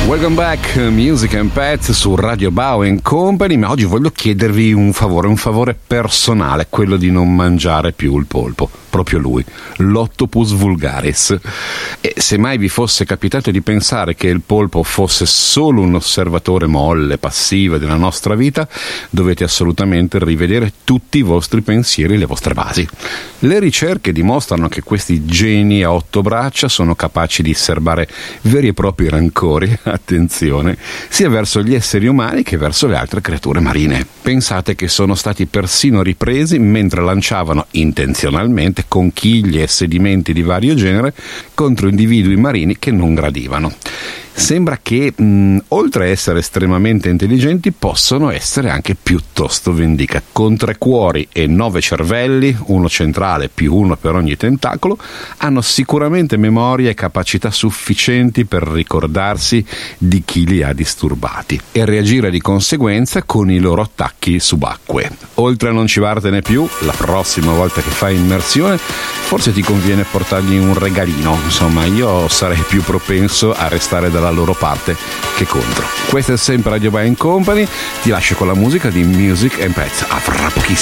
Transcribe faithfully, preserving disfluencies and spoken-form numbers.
Welcome back, Music and Pets su Radio Bao and Company, ma oggi voglio chiedervi un favore, un favore personale, quello di non mangiare più il polpo, proprio lui, l'Octopus vulgaris. E se mai vi fosse capitato di pensare che il polpo fosse solo un osservatore molle, passivo della nostra vita, dovete assolutamente rivedere tutti i vostri pensieri e le vostre basi. Le ricerche dimostrano che questi geni a otto braccia sono capaci di serbare veri e propri rancori, attenzione, sia verso gli esseri umani che verso le altre creature marine. Pensate che sono stati persino ripresi mentre lanciavano intenzionalmente conchiglie e sedimenti di vario genere contro individui marini che non gradivano. Sembra che, mh, oltre a essere estremamente intelligenti, possono essere anche piuttosto vendicati. Con tre cuori e nove cervelli, uno centrale più uno per ogni tentacolo, hanno sicuramente memoria e capacità sufficienti per ricordarsi di chi li ha disturbati e reagire di conseguenza con i loro attacchi subacquei. Oltre a non civartene più, la prossima volta che fai immersione, forse ti conviene portargli un regalino. Insomma, io sarei più propenso a restare dalla loro parte che contro. Questo è sempre Radio Bao and Company, ti lascio con la musica di Music and Pets. A fra pochissimo.